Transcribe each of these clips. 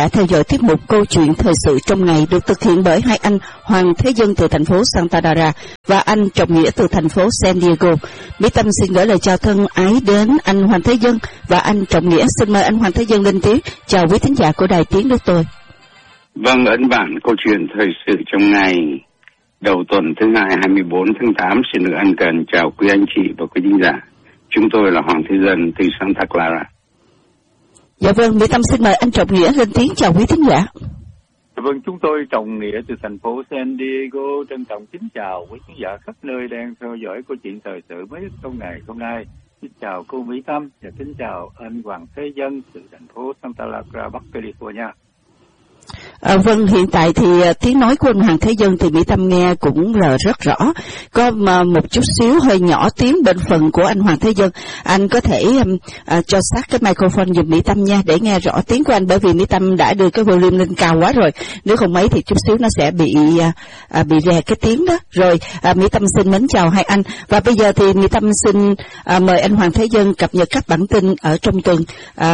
Đã theo dõi tiết mục Câu chuyện thời sự trong ngày được thực hiện bởi hai anh Hoàng Thế Dân từ thành phố Santa Clara và anh Trọng Nghĩa từ thành phố San Diego. Mỹ Tâm xin gửi lời chào thân ái đến anh Hoàng Thế Dân và anh Trọng Nghĩa. Xin mời anh Hoàng Thế Dân lên tiếng chào quý thính giả của Đài Tiếng Nước Tôi. Vâng, ấn bản Câu chuyện thời sự trong ngày đầu tuần thứ hai 24 tháng 8 xin được ân cần chào quý anh chị và quý thính giả. Chúng tôi là Hoàng Thế Dân từ Santa Clara. Dạ vâng, Mỹ Tâm xin mời anh Trọng Nghĩa lên tiếng chào quý thính giả. Vâng, chúng tôi Trọng Nghĩa từ thành phố San Diego trân trọng kính chào quý khán giả khắp nơi đang theo dõi câu chuyện thời sự mới trong ngày hôm nay. Xin chào cô Mỹ Tâm và kính chào anh Hoàng Thế Dân từ thành phố Santa Clara, Bắc California. Vâng, hiện tại thì tiếng nói của anh Hoàng Thế Dân thì Mỹ Tâm nghe cũng là rất rõ. Có một chút xíu hơi nhỏ tiếng bên phần của anh Hoàng Thế Dân. Anh có thể cho sát cái microphone giùm Mỹ Tâm nha, để nghe rõ tiếng của anh, bởi vì Mỹ Tâm đã đưa cái volume lên cao quá rồi. Nếu không mấy thì chút xíu nó sẽ bị rè cái tiếng đó. Rồi Mỹ Tâm xin mến chào hai anh. Và bây giờ thì Mỹ Tâm xin mời anh Hoàng Thế Dân cập nhật các bản tin ở trong tuần.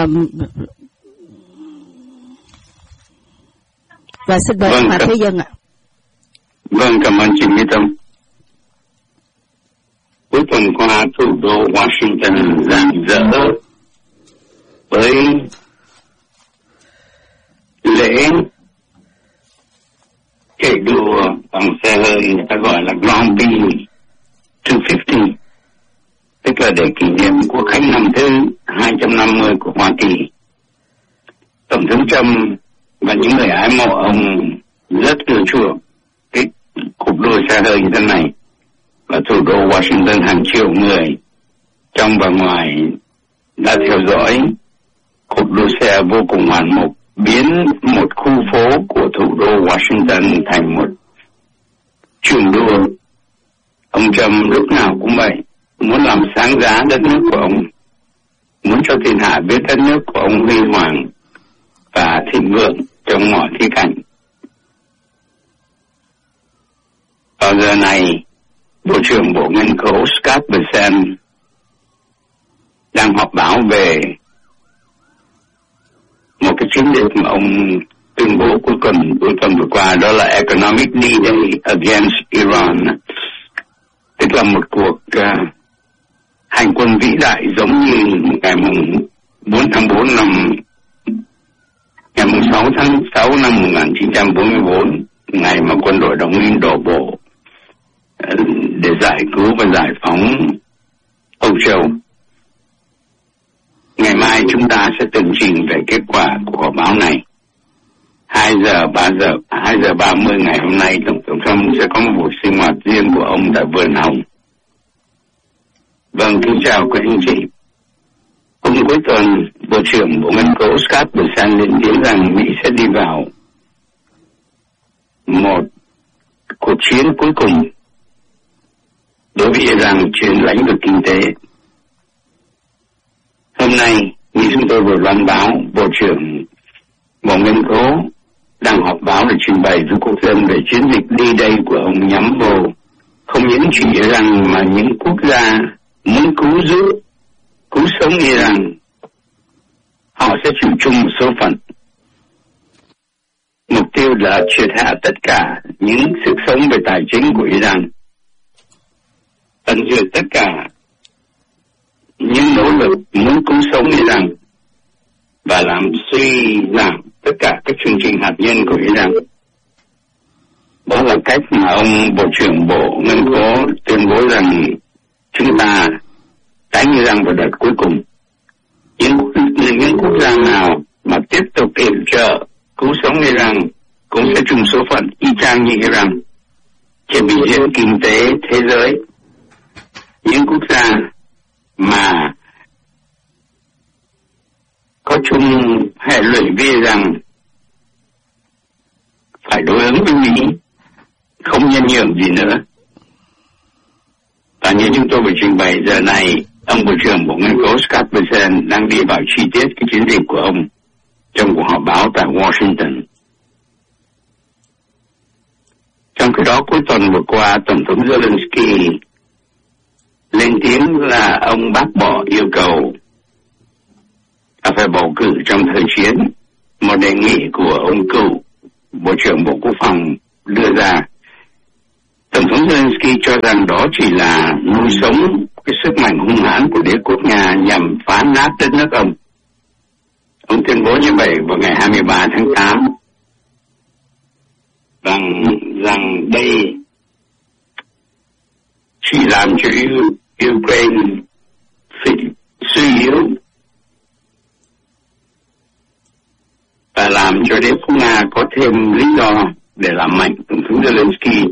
Và xin mời anh Hoàng Thế Dân ạ. Vâng, cảm ơn chị Mỹ Tâm. Cuối tuần qua, thủ đô Washington rạng rỡ với lễ chạy đua bằng xe hơi, người ta gọi là Grand Prix 250, tức là để kỷ niệm cuộc khánh năm thứ 250 của Hoa Kỳ. Tổng thống Trump và những người ái mộ ông rất ưa chuộng cái cuộc đua xe hơi như thế này, và thủ đô Washington hàng triệu người trong và ngoài đã theo dõi cuộc đua xe vô cùng hoàn mục, biến một khu phố của thủ đô Washington thành một trường đua. Ông Trump lúc nào cũng vậy, muốn làm sáng giá đất nước của ông, muốn cho thiên hạ biết đất nước của ông huy hoàng và thịnh vượng trong mọi khía cạnh. Vào giờ này, Bộ trưởng Bộ Nghiên cứu Scott Bessent đang họp báo về một cái chiến dịch mà ông tuyên bố cuối tuần vừa qua, đó là Economic D-Day against Iran, tức là một cuộc hành quân vĩ đại giống như ngày 4 tháng 4 ngày 6 tháng 6 năm 1944, ngày mà quân đội Đồng Minh đổ bộ để giải cứu và giải phóng Âu Châu. Ngày mai chúng ta sẽ tường trình về kết quả của họp báo này. 2 giờ 30 ngày hôm nay, Tổng thống Trump sẽ có một buổi sinh hoạt riêng của ông tại Vườn Hồng. Vâng, kính chào quý anh chị. Hôm cuối tuần, Bộ trưởng Bộ Nghiên cứu Scott Bessent lên tiếng rằng Mỹ sẽ đi vào một cuộc chiến cuối cùng đối với Iran trên lĩnh vực kinh tế. Hôm nay, như chúng tôi vừa loan báo, Bộ trưởng Bộ Nghiên cứu đang họp báo để trình bày với quốc dân về chiến dịch D-Day của ông nhắm vào không những chỉ Iran mà những quốc gia muốn cứu sống Iran. Họ sẽ chịu chung một số phận. Mục tiêu là triệt hạ tất cả những sức sống về tài chính của Iran, tận diệt tất cả những nỗ lực muốn cứu sống Iran và làm suy giảm tất cả các chương trình hạt nhân của Iran. Đó là cách mà ông Bộ trưởng Bộ Nghiên cứu tuyên bố rằng chúng ta đánh Iran vào đợt cuối cùng. Những quốc gia nào mà tiếp tục yểm trợ cứu sống Iran cũng sẽ chung số phận y chang như Iran trên bình diện kinh tế thế giới. Những quốc gia mà có chung hệ lụy với Iran phải đối ứng với Mỹ, không nhân nhượng gì nữa. Và như chúng tôi vừa trình bày giờ này, ông Bộ trưởng Bộ Nghiên cứu Scott Bessent đang đi vào chi tiết cái chiến dịch của ông trong cuộc họp báo tại Washington. Trong khi đó, cuối tuần vừa qua, Tổng thống Zelensky lên tiếng là ông bác bỏ yêu cầu phải bầu cử trong thời chiến một đề nghị của ông cựu Bộ trưởng Bộ Quốc phòng đưa ra. Tổng thống Zelensky cho rằng đó chỉ là nuôi sống cái sức mạnh hung hãn của đế quốc Nga nhằm phá nát đất nước ông. Ông tuyên bố như vậy vào ngày 23 tháng 8 rằng đây chỉ làm cho Ukraine suy yếu và làm cho đế quốc Nga có thêm lý do để làm mạnh. Tổng thống Zelensky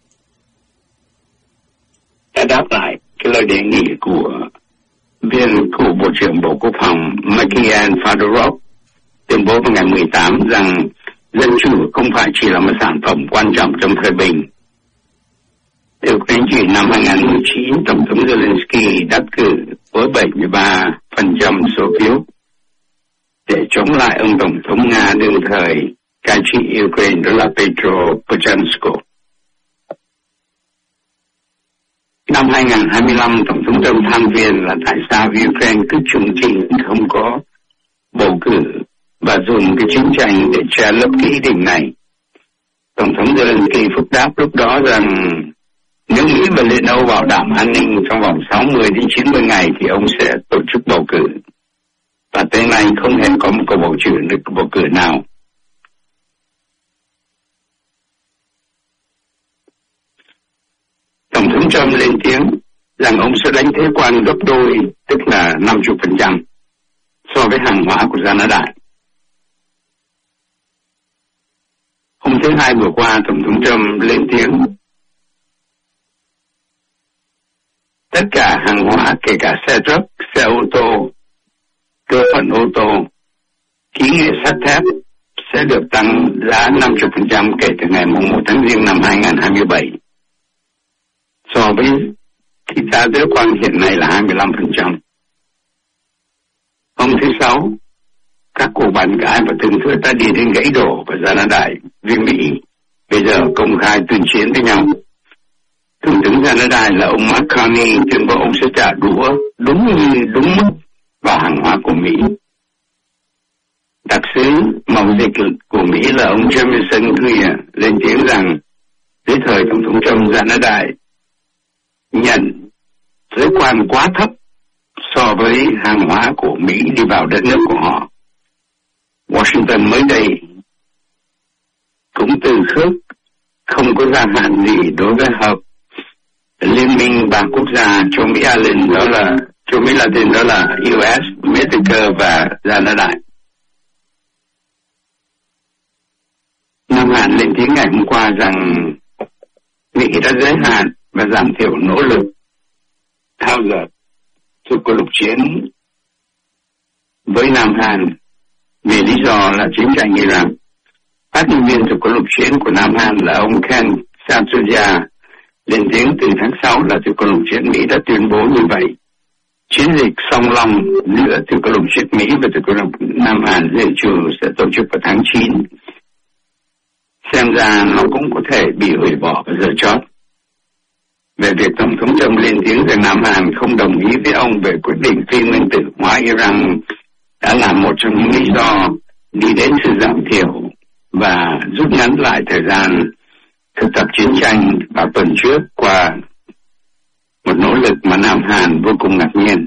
đã đáp lại cái lời đề nghị của cựu Bộ trưởng Bộ Quốc phòng Mikhail Fedorov tuyên bố vào ngày 18 rằng dân chủ không phải chỉ là một sản phẩm quan trọng trong thời bình. Theo khuyến chỉ năm 2019, Tổng thống Zelensky đắc cử với 73% số phiếu để chống lại ông Tổng thống Nga đương thời cai trị Ukraine, đó là Petro Poroshenko. Năm 2025, Tổng thống Trump than phiền là tại sao Ukraine cứ trùng trình không có bầu cử và dùng cái chiến tranh để che lấp cái ý định này. Tổng thống Zelensky phúc đáp lúc đó rằng nếu Mỹ và Liên Âu bảo đảm an ninh trong vòng 60 đến 90 ngày thì ông sẽ tổ chức bầu cử. Và tới nay không hề có một cuộc bầu cử nào. Tổng thống Trump lên tiếng rằng ông sẽ đánh thuế quan gấp đôi, tức là 50% so với hàng hóa của Gia Đại. Hôm thứ Hai vừa qua, Tổng thống Trump lên tiếng tất cả hàng hóa, kể cả xe truck, xe ô tô, cơ phận ô tô, kỹ nghệ sắt thép sẽ được tăng giá 50% kể từ ngày 1 tháng Giêng năm 2027. So với cái giá thuế quan hiện nay là 25%. Hôm thứ Sáu, các cuộc bàn cãi và thương thuyết đã đi đến gãy đổ và Gia Đại với Mỹ bây giờ công khai tuyên chiến với nhau. Thủ tướng Gia Đại là ông Mark Carney tuyên bố ông sẽ trả đũa đúng mức vào hàng hóa của Mỹ. Đặc sứ mậu dịch của Mỹ là ông Jamieson Greer lên tiếng rằng dưới thời Tổng thống Trump, Gia Đại nhận thuế quan quá thấp so với hàng hóa của Mỹ đi vào đất nước của họ. Washington mới đây cũng từ khước không có gia hạn gì đối với hợp Liên minh ba quốc gia châu Mỹ Latin đó là US, Mexico và Gia Đại. Nam Hàn lên tiếng ngày hôm qua rằng Mỹ đã giới hạn và giảm thiểu nỗ lực thao dượt cuộc lục chiến với Nam Hàn vì lý do là chiến tranh Iran. Phát ngôn viên cuộc lục chiến của Nam Hàn là ông Ken Sansuya lên tiếng từ tháng 6 là cuộc lục chiến Mỹ đã tuyên bố như vậy. Chiến dịch song long giữa cuộc lục chiến Mỹ và cuộc lục Nam Hàn dự trù sẽ tổ chức vào tháng 9. Xem ra nó cũng có thể bị hủy bỏ vào giờ chót. Về việc Tổng thống Trump lên tiếng rằng Nam Hàn không đồng ý với ông về quyết định phi nguyên tử hóa Iran đã là một trong những lý do đi đến sự giảm thiểu và rút ngắn lại thời gian thực tập chiến tranh vào tuần trước qua một nỗ lực mà Nam Hàn vô cùng ngạc nhiên.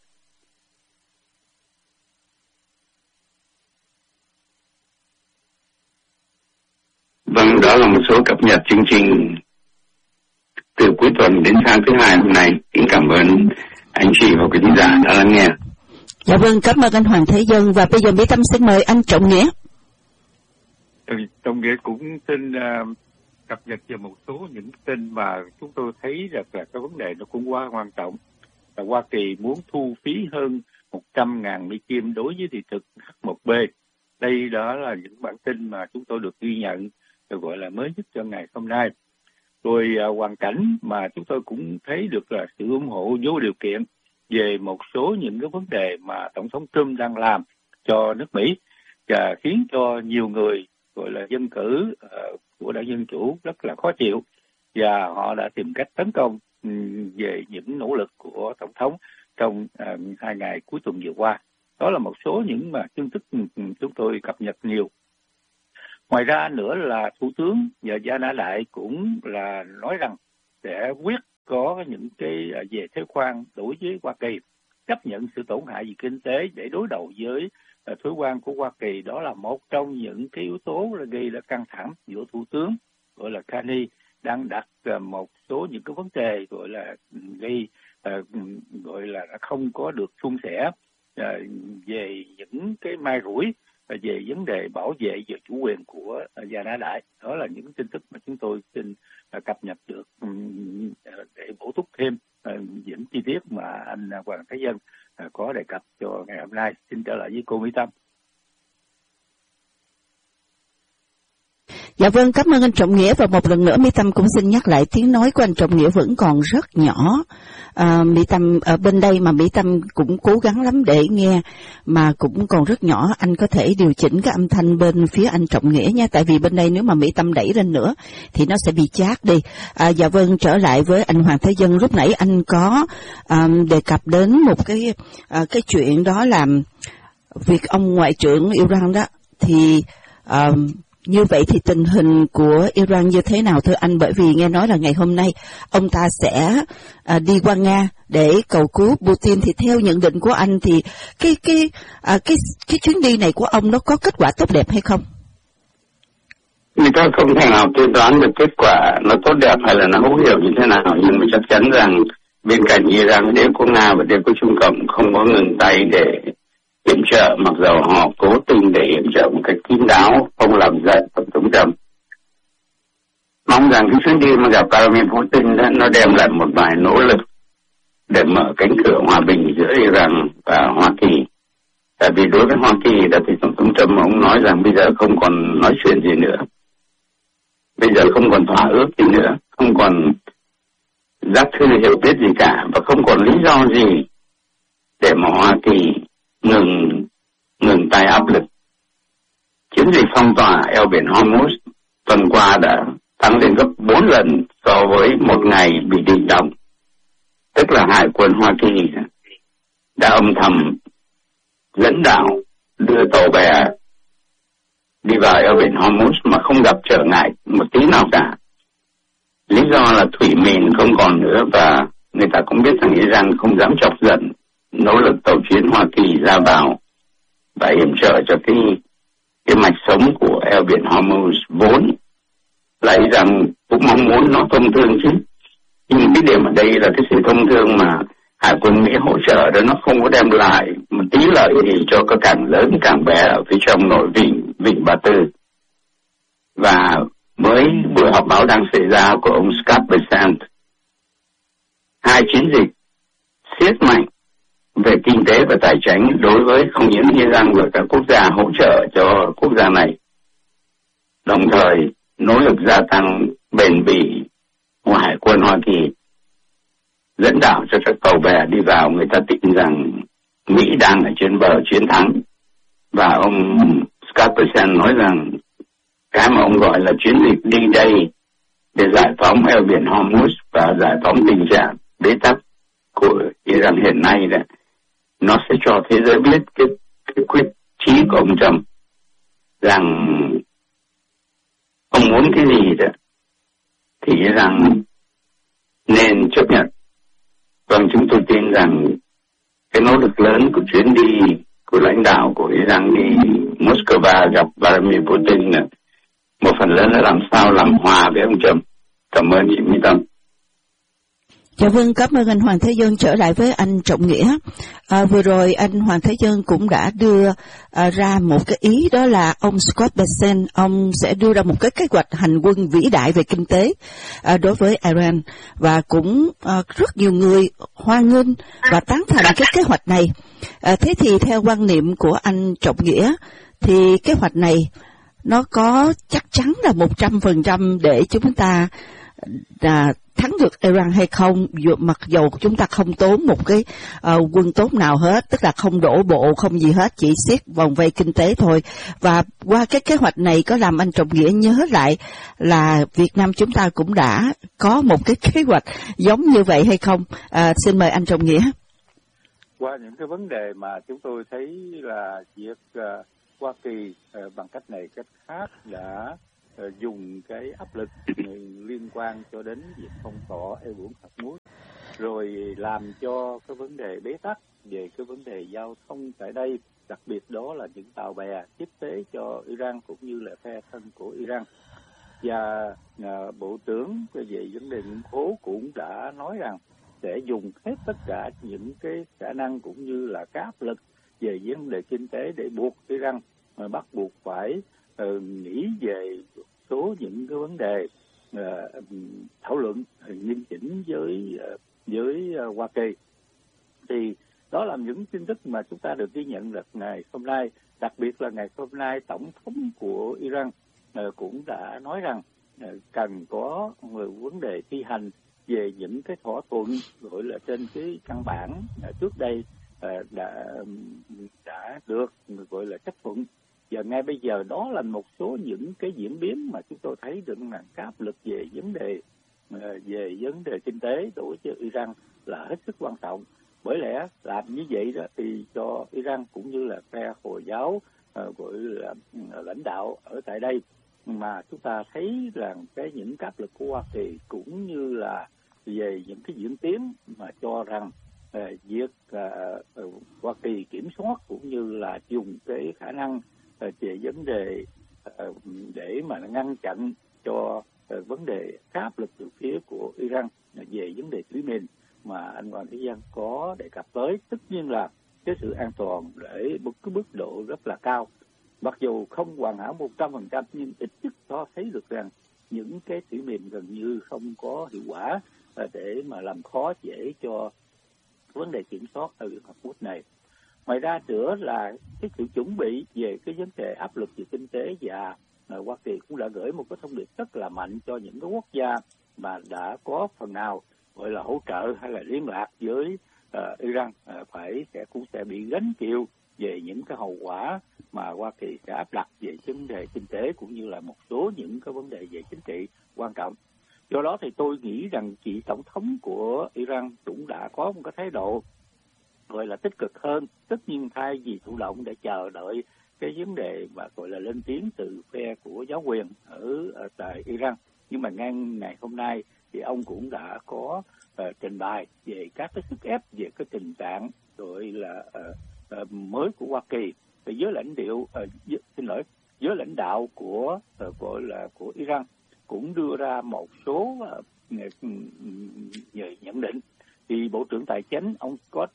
Vâng, đó là một số cập nhật chương trình từ cuối tuần đến sáng thứ Hai hôm nay. Xin cảm ơn anh chị và quý khán giả đã lắng nghe. Dạ vâng, cảm ơn anh Hoàng Thế Dân. Và bây giờ Mỹ Tâm xin mời anh Trọng Nghĩa. Trọng Nghĩa cũng xin cập nhật về một số những tin mà chúng tôi thấy là cái vấn đề nó cũng quá quan trọng. Là Hoa Kỳ muốn thu phí hơn 100.000 Mỹ Kim đối với thị thực H1B. Đây đó là những bản tin mà chúng tôi được ghi nhận, được gọi là mới nhất cho ngày hôm nay. Rồi hoàn cảnh mà chúng tôi cũng thấy được là sự ủng hộ vô điều kiện về một số những cái vấn đề mà Tổng thống Trump đang làm cho nước Mỹ và khiến cho nhiều người gọi là dân cử của đảng Dân Chủ rất là khó chịu, và họ đã tìm cách tấn công về những nỗ lực của Tổng thống trong 2 ngày cuối tuần vừa qua. Đó là một số những mà tin tức chúng tôi cập nhật nhiều. Ngoài ra nữa là Thủ tướng và Gia Na Đại cũng là nói rằng sẽ quyết có những cái về thuế quan đối với Hoa Kỳ, chấp nhận sự tổn hại về kinh tế để đối đầu với thuế quan của Hoa Kỳ. Đó là một trong những cái yếu tố là gây ra căng thẳng giữa Thủ tướng gọi là Carney đang đặt một số những cái vấn đề gọi là gây gọi là không có được suôn sẻ về những cái mai rủi về vấn đề bảo vệ về chủ quyền của Gia Na Đại. Đó là những tin tức mà chúng tôi xin cập nhật được để bổ túc thêm những chi tiết mà anh Hoàng Thái Dân có đề cập cho ngày hôm nay. Xin trở lại với cô Mỹ Tâm. Dạ vâng, cảm ơn anh Trọng Nghĩa, và một lần nữa Mỹ Tâm cũng xin nhắc lại tiếng nói của anh Trọng Nghĩa vẫn còn rất nhỏ. Mỹ Tâm ở bên đây mà Mỹ Tâm cũng cố gắng lắm để nghe mà cũng còn rất nhỏ. Anh có thể điều chỉnh cái âm thanh bên phía anh Trọng Nghĩa nha, tại vì bên đây nếu mà Mỹ Tâm đẩy lên nữa thì nó sẽ bị chát đi. Dạ vâng, trở lại với anh Hoàng Thái Dân, lúc nãy anh có đề cập đến một cái chuyện đó là việc ông Ngoại trưởng Iran đó thì như vậy thì tình hình của Iran như thế nào thưa anh? Bởi vì nghe nói là ngày hôm nay ông ta sẽ đi qua Nga để cầu cứu Putin, thì theo nhận định của anh thì cái chuyến đi này của ông nó có kết quả tốt đẹp hay không? Người ta không thể nào tiên đoán được kết quả nó tốt đẹp hay là nó hữu hiệu như thế nào, nhưng mà chắc chắn rằng bên cạnh Iran, đế quốc Nga và đế quốc Trung Cộng không có ngừng tay để yểm trợ, mặc dầu họ cố tình để yểm trợ một cách kín đáo, không làm giận Tổng thống Trump. Mong rằng cái chuyến đi mà gặp Vladimir Putin đó, nó đem lại một vài nỗ lực để mở cánh cửa hòa bình giữa Iran và Hoa Kỳ. Tại vì đối với Hoa Kỳ là thì Tổng thống Trump ông nói rằng bây giờ không còn nói chuyện gì nữa, bây giờ không còn thỏa ước gì nữa, không còn giác thư hiểu biết gì cả, và không còn lý do gì để mà Hoa Kỳ ngừng tay áp lực. Chiến dịch phong tỏa eo biển Hormuz tuần qua đã tăng lên gấp 4 lần so với một ngày bị định đóng. Tức là Hải quân Hoa Kỳ đã âm thầm dẫn đạo đưa tàu bè đi vào eo biển Hormuz mà không gặp trở ngại một tí nào cả. Lý do là thủy mìn không còn nữa, và người ta cũng biết rằng Iran không dám chọc giận nỗ lực tàu chiến Hoa Kỳ ra vào và yểm trợ cho cái mạch sống của eo biển Hormuz, vốn là Iran cũng mong muốn nó thông thương chứ. Nhưng cái điểm ở đây là cái sự thông thương mà Hải quân Mỹ hỗ trợ đó nó không có đem lại một tí lợi gì cho các cảng lớn, cảng bé ở phía trong nội vịnh Ba Tư. Và mới buổi họp báo đang xảy ra của ông Scott Bessent, hai chiến dịch siết mạnh về kinh tế và tài chính đối với không những Iran và các quốc gia hỗ trợ cho quốc gia này, đồng thời nỗ lực gia tăng bền bỉ của Hải quân Hoa Kỳ dẫn đạo cho các tàu bè đi vào. Người ta tin rằng Mỹ đang ở trên bờ chiến thắng, và ông Scott Bessent nói rằng cái mà ông gọi là chiến dịch D-Day để giải phóng eo biển Hormuz và giải phóng tình trạng bế tắc của Iran hiện nay đó, nó sẽ cho thế giới biết cái quyết chí của ông Trump rằng ông muốn cái gì đó thì rằng nên chấp nhận. Vâng, chúng tôi tin rằng cái nỗ lực lớn của chuyến đi của lãnh đạo của Iran đi Moscow gặp Vladimir Putin là một phần lớn là làm sao làm hòa với ông Trump. Cảm ơn chị Mỹ Tâm. Dạ vâng, cảm ơn anh Hoàng Thế Dân. Trở lại với anh Trọng Nghĩa. Vừa rồi anh Hoàng Thế Dân cũng đã đưa ra một cái ý, đó là ông Scott Bessent, ông sẽ đưa ra một cái kế hoạch hành quân vĩ đại về kinh tế đối với Iran, và cũng rất nhiều người hoan nghênh và tán thành cái kế hoạch này. Thế thì theo quan niệm của anh Trọng Nghĩa thì kế hoạch này nó có chắc chắn là 100% để chúng ta thắng được Iran hay không, mặc dầu chúng ta không tốn một cái quân tốt nào hết, tức là không đổ bộ, không gì hết, chỉ siết vòng vây kinh tế thôi. Và qua cái kế hoạch này có làm anh Trọng Nghĩa nhớ lại là Việt Nam chúng ta cũng đã có một cái kế hoạch giống như vậy hay không? Xin mời anh Trọng Nghĩa. qua những cái vấn đề mà chúng tôi thấy là việc Hoa Kỳ bằng cách này cách khác đã dùng cái áp lực liên quan cho đến việc phong tỏa eo biển Hormuz, rồi làm cho cái vấn đề bế tắc về cái vấn đề giao thông tại đây, đặc biệt đó là những tàu bè tiếp tế cho Iran cũng như là phe thân của Iran. Và Bộ trưởng về vấn đề nguyên khố cũng đã nói rằng sẽ dùng hết tất cả những cái khả năng cũng như là cái áp lực về vấn đề kinh tế để buộc Iran bắt buộc phải nghĩ về số những cái vấn đề thảo luận nghiêm chỉnh với Hoa Kỳ. Thì đó là những tin tức mà chúng ta được ghi nhận được ngày hôm nay. Đặc biệt là ngày hôm nay, Tổng thống của Iran cũng đã nói rằng cần có vấn đề thi hành về những cái thỏa thuận gọi là trên cái căn bản trước đây đã được gọi là chấp thuận. Và ngay bây giờ đó là một số những cái diễn biến mà chúng tôi thấy được là áp lực về vấn đề kinh tế đối với Iran là hết sức quan trọng. Bởi lẽ làm như vậy đó thì cho Iran cũng như là phe Hồi giáo gọi là lãnh đạo ở tại đây, mà chúng ta thấy rằng những áp lực của Hoa Kỳ cũng như là về những cái diễn tiến mà cho rằng việc Hoa Kỳ kiểm soát cũng như là dùng cái khả năng về vấn đề để mà ngăn chặn cho vấn đề áp lực từ phía của Iran về vấn đề thủy miền mà anh Hoàng Thế Giang có đề cập tới. Tất nhiên là cái sự an toàn để một cái mức độ rất là cao, mặc dù không hoàn hảo 100%, nhưng ít nhất cho thấy được rằng những cái thủy miền gần như không có hiệu quả để mà làm khó dễ cho vấn đề kiểm soát ở biển Hormuz này. Ngoài ra nữa là cái sự chuẩn bị về cái vấn đề áp lực về kinh tế, và Hoa Kỳ cũng đã gửi một cái thông điệp rất là mạnh cho những cái quốc gia mà đã có phần nào gọi là hỗ trợ hay là liên lạc với Iran cũng sẽ bị gánh chịu về những cái hậu quả mà Hoa Kỳ sẽ áp đặt về vấn đề kinh tế cũng như là một số những cái vấn đề về chính trị quan trọng. Do đó thì tôi nghĩ rằng chị tổng thống của Iran cũng đã có một cái thái độ gọi là tích cực hơn. Tất nhiên thay vì thụ động để chờ đợi cái vấn đề mà gọi là lên tiếng từ phe của giáo quyền ở tại Iran, nhưng mà ngay ngày hôm nay thì ông cũng đã có trình bày về các cái sức ép về cái tình trạng gọi là mới của Hoa Kỳ với giới lãnh đạo của gọi là của Iran cũng đưa ra một số nhận định. Thì Bộ trưởng Tài chính ông Scott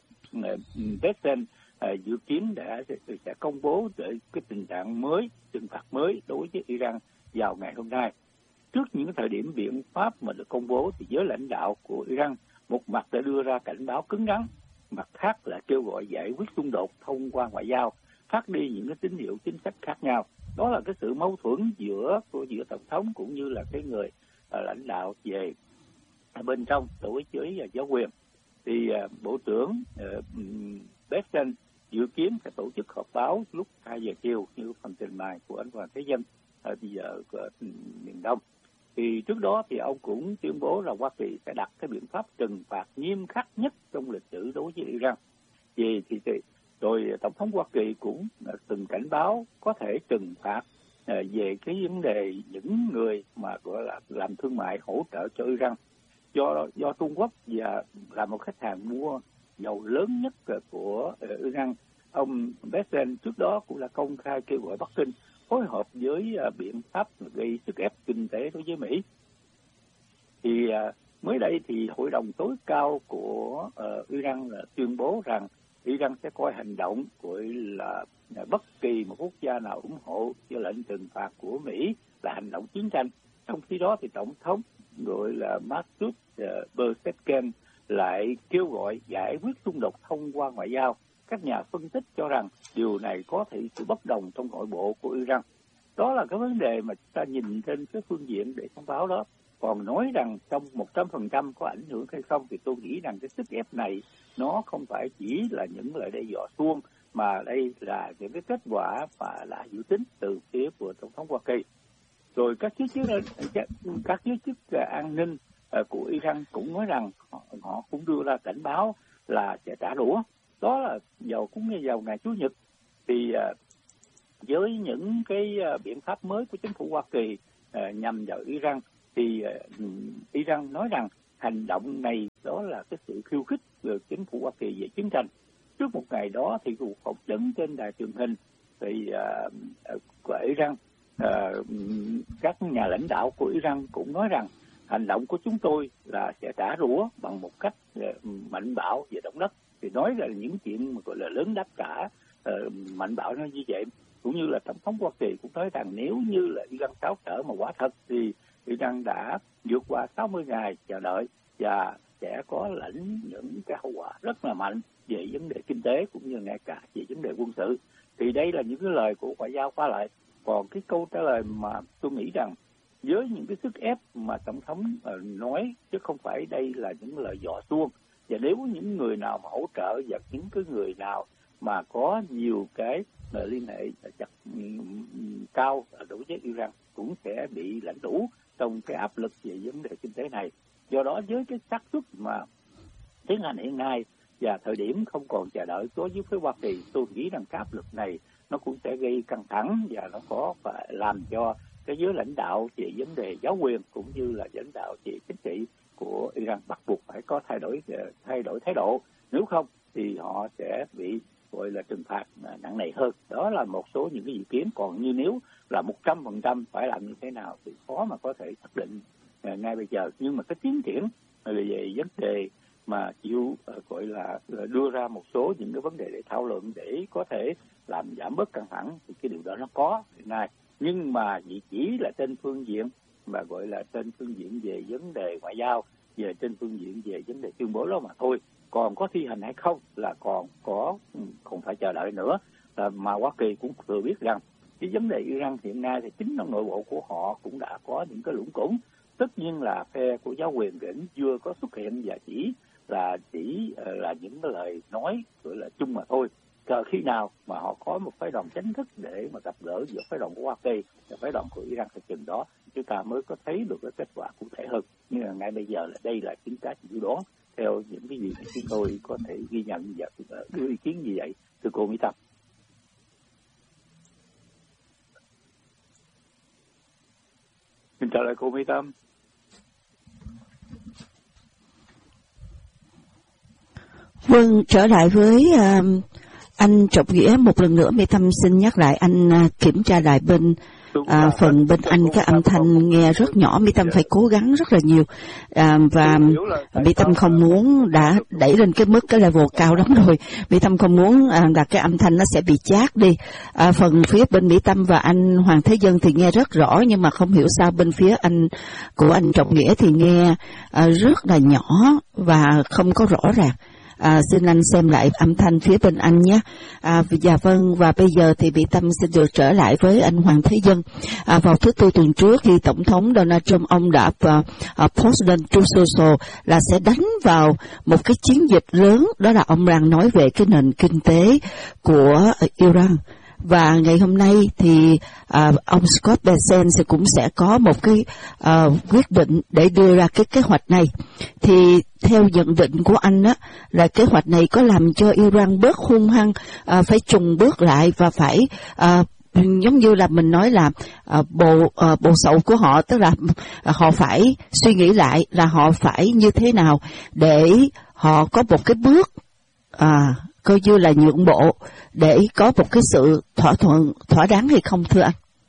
Bessent dự kiến sẽ công bố để cái tình trạng mới, trừng phạt mới đối với Iran vào ngày hôm nay. Trước những thời điểm biện pháp mà được công bố thì giới lãnh đạo của Iran một mặt đã đưa ra cảnh báo cứng rắn, mặt khác là kêu gọi giải quyết xung đột thông qua ngoại giao, phát đi những cái tín hiệu chính sách khác nhau. Đó là cái sự mâu thuẫn giữa tổng thống cũng như là cái người lãnh đạo về bên trong đối với giáo quyền. Thì Bộ trưởng Bessent dự kiến sẽ tổ chức họp báo lúc 2 giờ chiều như phần trình bày của anh Hoàng Thế Dân ở bây giờ của miền Đông. Thì trước đó thì ông cũng tuyên bố là Hoa Kỳ sẽ đặt cái biện pháp trừng phạt nghiêm khắc nhất trong lịch sử đối với Iran. Rồi Tổng thống Hoa Kỳ cũng từng cảnh báo có thể trừng phạt về cái vấn đề những người mà gọi là làm thương mại hỗ trợ cho Iran do Trung Quốc và là một khách hàng mua dầu lớn nhất của Iran. Ông Bessent trước đó cũng là công khai kêu gọi Bắc Kinh phối hợp với biện pháp gây sức ép kinh tế đối với Mỹ. Thì mới đây thì Hội đồng tối cao của Iran tuyên bố rằng Iran sẽ coi hành động gọi là bất kỳ một quốc gia nào ủng hộ cho lệnh trừng phạt của Mỹ là hành động chiến tranh. Trong khi đó thì Tổng thống gọi là Masoud Pezeshkian lại kêu gọi giải quyết xung đột thông qua ngoại giao. Các nhà phân tích cho rằng điều này có thể sự bất đồng trong nội bộ của Iran. Đó là cái vấn đề mà chúng ta nhìn trên cái phương diện để thông báo đó. Còn nói rằng trong 100% có ảnh hưởng hay không thì tôi nghĩ rằng cái sức ép này nó không phải chỉ là những lời đe dọa suông, mà đây là những cái kết quả mà đã dự tính từ phía của Tổng thống Hoa Kỳ. Rồi các giới chức an ninh của Iran cũng nói rằng họ cũng đưa ra cảnh báo là sẽ trả đũa đó là vào ngày Chủ nhật. Thì với những cái biện pháp mới của chính phủ Hoa Kỳ nhằm vào Iran, thì Iran nói rằng hành động này đó là cái sự khiêu khích của chính phủ Hoa Kỳ về chiến tranh. Trước một ngày đó thì cuộc phỏng vấn trên đài truyền hình thì của Iran, các nhà lãnh đạo của Iran cũng nói rằng hành động của chúng tôi là sẽ trả đũa bằng một cách mạnh bạo về động đất. Thì nói là những chuyện mà gọi là lớn đáp trả, mạnh bạo nó như vậy. Cũng như là Tổng thống Hoa Kỳ cũng nói rằng nếu như là Iran táo trở mà quả thật thì Iran đã vượt qua 60 ngày chờ đợi và sẽ có lãnh những cái hậu quả rất là mạnh về vấn đề kinh tế cũng như ngay cả về vấn đề quân sự. Thì đây là những cái lời của ngoại giao qua lại. Còn cái câu trả lời mà tôi nghĩ rằng với những cái sức ép mà Tổng thống nói, chứ không phải đây là những lời dọ suông. Và nếu những người nào mà hỗ trợ và những cái người nào mà có nhiều cái liên hệ chặt cao đối với Iran cũng sẽ bị lãnh đủ trong cái áp lực về vấn đề kinh tế này. Do đó với cái xác suất mà tiến hành hiện nay và thời điểm không còn chờ đợi đối với phía Hoa Kỳ, tôi nghĩ rằng cái áp lực này nó cũng sẽ gây căng thẳng và nó có phải làm cho cái giới lãnh đạo về vấn đề giáo quyền cũng như là lãnh đạo về chính trị của Iran bắt buộc phải có thay đổi thái độ, nếu không thì họ sẽ bị gọi là trừng phạt nặng nề hơn. Đó là một số những cái dự kiến. Còn như nếu là 100% phải làm như thế nào thì khó mà có thể xác định ngay bây giờ. Nhưng mà cái tiến triển về vấn đề mà chịu gọi là đưa ra một số những cái vấn đề để thảo luận để có thể làm giảm bớt căng thẳng thì cái điều đó nó có hiện nay. Nhưng mà chỉ là trên phương diện mà gọi là trên phương diện về vấn đề ngoại giao, về trên phương diện về vấn đề tuyên bố đó mà thôi. Còn có thi hành hay không là còn phải chờ đợi nữa. Mà Hoa Kỳ cũng thừa biết rằng cái vấn đề Iran hiện nay thì chính trong nội bộ của họ cũng đã có những cái lủng củng. Tất nhiên là phe của giáo quyền vẫn chưa có xuất hiện và chỉ là những cái lời nói gọi là chung mà thôi. Chờ khi nào mà họ có một phái đoàn chính thức để mà gặp gỡ giữa phái đoàn của Hoa Kỳ và phái đoàn của Iran thì chừng đó chúng ta mới có thấy được cái kết quả cụ thể hơn. Nhưng mà ngay bây giờ là đây là chính cái dự đoán theo những cái gì mà chúng tôi có thể ghi nhận và đưa ý kiến như vậy từ cô Mỹ Tâm. Xin trả lời cô Mỹ Tâm. Vâng, trở lại với anh Trọng Nghĩa một lần nữa. Mỹ Tâm xin nhắc lại anh kiểm tra lại phần bên anh cái âm thanh nghe rất nhỏ. Mỹ Tâm phải cố gắng rất là nhiều và Mỹ Tâm không muốn đã đẩy lên cái mức cái level cao lắm rồi. Mỹ Tâm không muốn là cái âm thanh nó sẽ bị chát đi. Phần phía bên Mỹ Tâm và anh Hoàng Thế Dân thì nghe rất rõ, nhưng mà không hiểu sao bên phía của anh Trọng Nghĩa thì nghe rất là nhỏ và không có rõ ràng. Xin anh xem lại âm thanh phía bên anh nhé. Dạ vâng, và bây giờ thì Mỹ Tâm xin được trở lại với anh Hoàng Thế Dân. Vào thứ Tư tuần trước khi Tổng thống Donald Trump ông đã post lên Truth Social là sẽ đánh vào một cái chiến dịch lớn, đó là ông đang nói về cái nền kinh tế của Iran. Và ngày hôm nay thì ông Scott Bessent cũng sẽ có một cái quyết định để đưa ra cái kế hoạch này. Thì theo nhận định của anh á, là kế hoạch này có làm cho Iran bớt hung hăng, phải trùng bước lại và phải giống như là mình nói là bộ sậu của họ, tức là họ phải suy nghĩ lại là họ phải như thế nào để họ có một cái bước coi như là nhượng bộ để có một cái sự thỏa đáng hay không, thưa anh?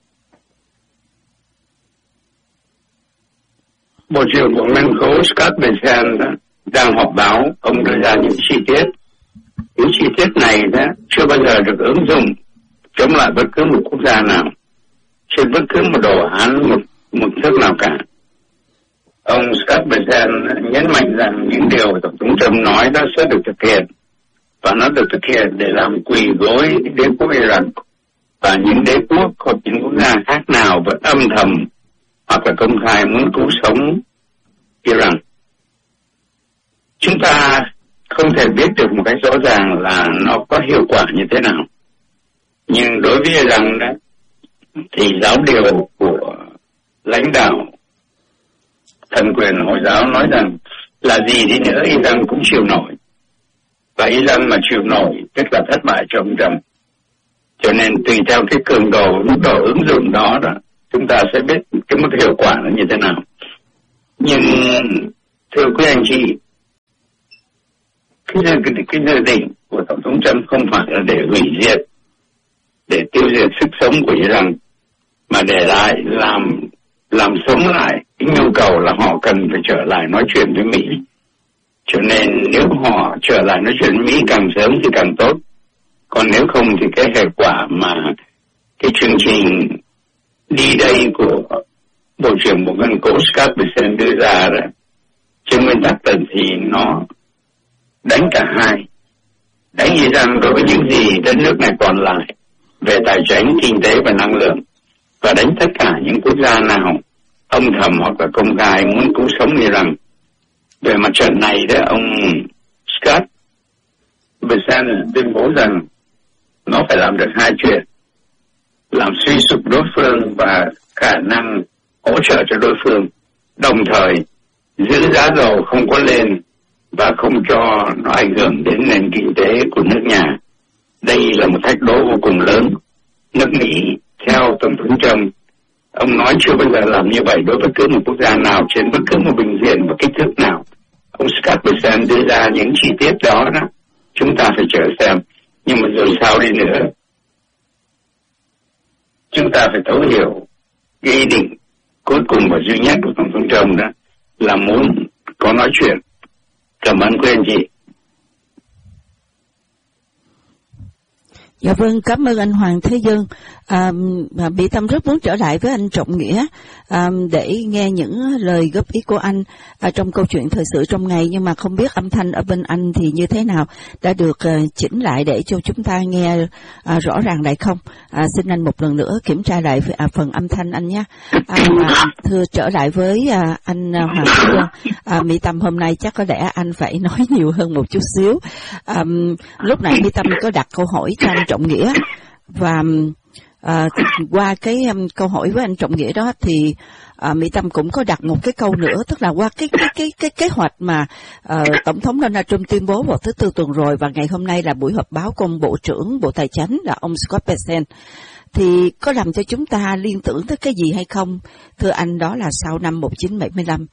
Bộ trưởng của Nghiên cứu Scott Bessent đang họp báo, ông đưa ra những chi tiết. Những chi tiết này chưa bao giờ được ứng dụng chống lại bất cứ một quốc gia nào, trên bất cứ một đồ án, một nước nào cả. Ông Scott Bessent nhấn mạnh rằng những điều Tổng thống Trump nói đó sẽ được thực hiện, và nó được thực hiện để làm quỳ gối đế quốc Iran và những đế quốc hoặc những quốc gia khác nào vẫn âm thầm hoặc là công khai muốn cứu sống Iran. Chúng ta không thể biết được một cách rõ ràng là nó có hiệu quả như thế nào. Nhưng đối với Iran đó, thì giáo điều của lãnh đạo thần quyền Hồi giáo nói rằng là gì đi nữa Iran cũng chịu nổi. và Iran mà chịu nổi tức là thất bại cho ông Trump. Cho nên tùy theo cái cường độ, mức độ ứng dụng đó, chúng ta sẽ biết cái mức hiệu quả là như thế nào. Nhưng thưa quý anh chị, cái dự định của Tổng thống Trump không phải là để hủy diệt, để tiêu diệt sức sống của Iran, mà để lại làm sống lại cái nhu cầu là họ cần phải trở lại nói chuyện với Mỹ. Cho nên nếu họ trở lại nói chuyện với Mỹ càng sớm thì càng tốt. Còn nếu không thì cái hệ quả mà cái chương trình đi đây của Bộ trưởng Bộ Ngân khố Scott Bessent đưa ra rồi, trên nguyên tắc thì nó đánh cả hai. Đánh Iran đối với những gì đất nước này còn lại về tài chính, kinh tế và năng lượng, và đánh tất cả những quốc gia nào âm thầm hoặc là công khai muốn cứu sống Iran. Về mặt trận này đó, ông Scott Bessent tuyên bố rằng nó phải làm được hai chuyện: làm suy sụp đối phương và khả năng hỗ trợ cho đối phương, đồng thời giữ giá dầu không có lên và không cho nó ảnh hưởng đến nền kinh tế của nước nhà. Đây là một thách đố vô cùng lớn. Nước Mỹ, theo Tổng thống Trump, ông nói chưa bao giờ làm như vậy đối với bất cứ một quốc gia nào trên bất cứ một bình diện và kích thước nào. Ông Scott Bessent đưa ra những chi tiết đó, chúng ta phải chờ xem. Nhưng mà rồi sao đi nữa, chúng ta phải thấu hiểu cái ý định cuối cùng và duy nhất của Tổng thống Trump đó là muốn có nói chuyện. Cảm ơn quý anh chị. Dạ vâng, cảm ơn anh Hoàng Thế Dân. Mỹ Tâm rất muốn trở lại với anh Trọng Nghĩa để nghe những lời góp ý của anh trong câu chuyện thời sự trong ngày, nhưng mà không biết âm thanh ở bên anh thì như thế nào, đã được chỉnh lại để cho chúng ta nghe rõ ràng lại không? Xin anh một lần nữa kiểm tra lại phần âm thanh anh nhé. Thưa trở lại với anh Hoàng Thế Dân, Mỹ Tâm hôm nay chắc có lẽ anh phải nói nhiều hơn một chút xíu. Lúc nãy Mỹ Tâm có đặt câu hỏi cho anh Trọng Nghĩa, và qua cái câu hỏi với anh Trọng Nghĩa đó thì Mỹ Tâm cũng có đặt một cái câu nữa, tức là qua cái kế hoạch mà Tổng thống Donald Trump tuyên bố vào thứ Tư tuần rồi, và ngày hôm nay là buổi họp báo của ông Bộ trưởng Bộ Tài chính là ông Scott Bessent, thì có làm cho chúng ta liên tưởng tới cái gì hay không? Thưa anh, đó là sau năm 1975,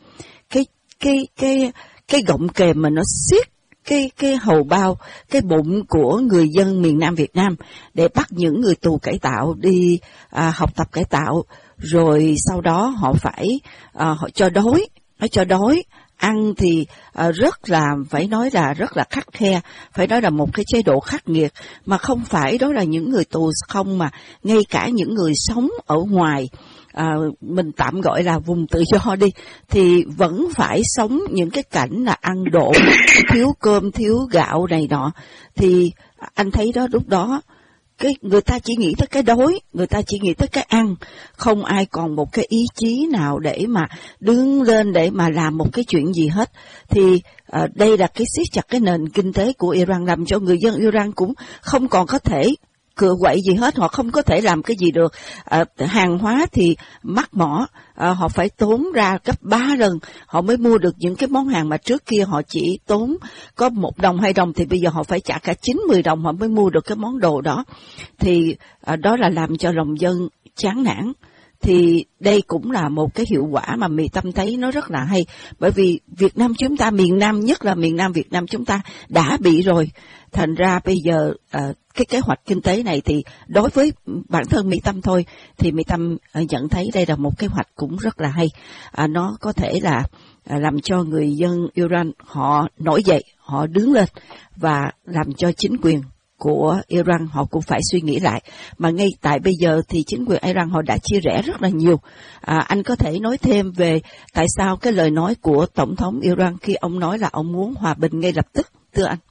cái gọng kềm mà nó siết cái hầu bao, cái bụng của người dân miền Nam Việt Nam để bắt những người tù cải tạo đi học tập cải tạo, rồi sau đó họ phải họ cho đói, ăn thì rất là, phải nói là rất là khắt khe, phải nói là một cái chế độ khắc nghiệt, mà không phải đó là những người tù không, mà ngay cả những người sống ở ngoài, mình tạm gọi là vùng tự do đi, thì vẫn phải sống những cái cảnh là ăn độn, thiếu cơm, thiếu gạo này nọ. Thì anh thấy đó, lúc đó người ta chỉ nghĩ tới cái đói, người ta chỉ nghĩ tới cái ăn, không ai còn một cái ý chí nào để mà đứng lên để mà làm một cái chuyện gì hết. Thì đây là cái siết chặt cái nền kinh tế của Iran, làm cho người dân Iran cũng không còn có thể cựa quậy gì hết, họ không có thể làm cái gì được. Hàng hóa thì mắc mỏ, họ phải tốn ra gấp 3 lần họ mới mua được những cái món hàng mà trước kia họ chỉ tốn có 1 đồng 2 đồng, thì bây giờ họ phải trả cả 9-10 đồng họ mới mua được cái món đồ đó. Thì đó là làm cho lòng dân chán nản. Thì đây cũng là một cái hiệu quả mà Mỹ Tâm thấy nó rất là hay, bởi vì Việt Nam chúng ta, miền Nam, nhất là miền Nam Việt Nam chúng ta đã bị rồi. Thành ra bây giờ cái kế hoạch kinh tế này thì đối với bản thân Mỹ Tâm thôi, thì Mỹ Tâm nhận thấy đây là một kế hoạch cũng rất là hay. Nó có thể là làm cho người dân Iran họ nổi dậy, họ đứng lên, và làm cho chính quyền của Iran họ cũng phải suy nghĩ lại. Mà ngay tại bây giờ thì chính quyền Iran họ đã chia rẽ rất là nhiều. Anh có thể nói thêm về tại sao cái lời nói của Tổng thống Iran khi ông nói là ông muốn hòa bình ngay lập tức, thưa anh?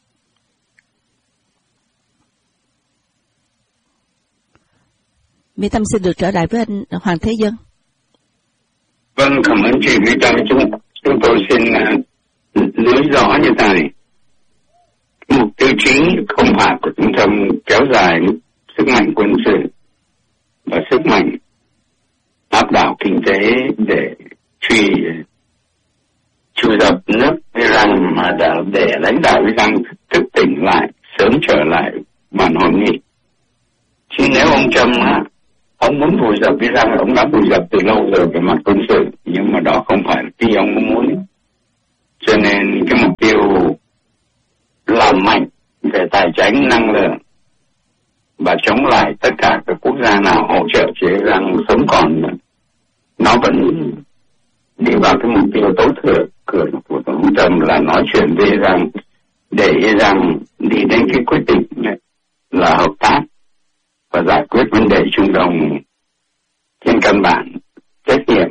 Mỹ Tâm xin được trở lại với anh Hoàng Thế Dân. Vâng, cảm ơn chị Mỹ Tâm. Chúng tôi xin nói rõ như thế này. Mục tiêu chính không phải của Tổng thống kéo dài sức mạnh quân sự và sức mạnh áp đảo kinh tế để truy dập nước Iran, mà để lãnh đạo Iran thức tỉnh lại, sớm trở lại bàn hội nghị. Chứ nếu ông Trump ông muốn vùi dập Iran, ông đã vùi dập từ lâu rồi về mặt quân sự, nhưng mà đó không phải khi ông muốn. Cho nên cái mục tiêu làm mạnh về tài chính, năng lượng và chống lại tất cả các quốc gia nào hỗ trợ cho Iran sống còn, nó vẫn đi vào cái mục tiêu tối thượng của Tổng thống Trump là nói chuyện với Iran để Iran đi đến cái quyết định là hợp tác và giải quyết vấn đề Trung Đông trên căn bản trách nhiệm.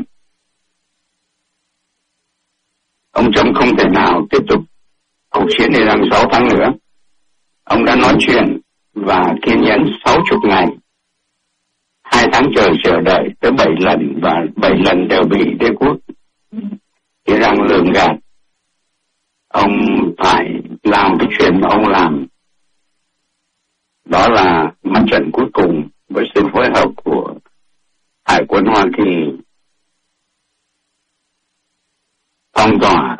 Ông Trump không thể nào tiếp tục cuộc chiến Iran 6 tháng nữa. Ông đã nói chuyện và kiên nhẫn 60 ngày, 2 tháng trời chờ đợi tới 7 lần, và 7 lần đều bị đế quốc Iran lường gạt. Ông phải làm cái chuyện mà ông làm, đó là mặt trận cuối cùng với sự phối hợp của Hải quân Hoa Kỳ phong tỏa